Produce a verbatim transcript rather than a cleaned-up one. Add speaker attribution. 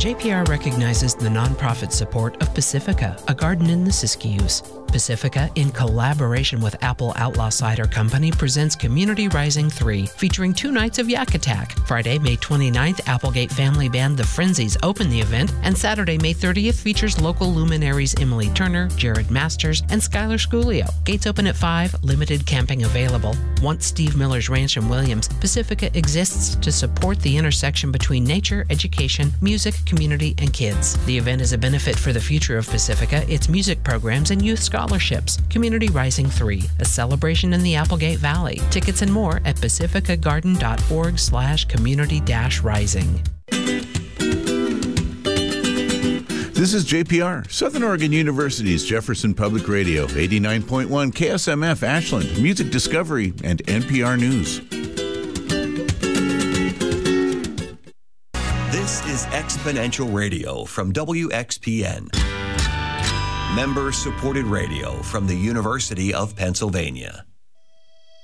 Speaker 1: J P R recognizes the nonprofit support of Pacifica, a garden in the Siskiyous. Pacifica, in collaboration with Apple Outlaw Cider Company, presents Community Rising three, featuring two nights of Yak Attack. Friday, May twenty-ninth, Applegate family band The Frenzies open the event, and Saturday, May thirtieth, features local luminaries Emily Turner, Jared Masters, and Skylar Sculio. Gates open at five, limited camping available. Once Steve Miller's Ranch in Williams, Pacifica exists to support the intersection between nature, education, music, community, and kids. The event is a benefit for the future of Pacifica, its music programs, and youth scholarships. Community Rising three, a celebration in the Applegate Valley. Tickets and more at pacificagarden.org slash community dash rising.
Speaker 2: This is J P R, Southern Oregon University's Jefferson Public Radio, eighty-nine point one K S M F Ashland, Music Discovery, and N P R News.
Speaker 3: This is Exponential Radio from W X P N. Member-supported radio from the University of Pennsylvania.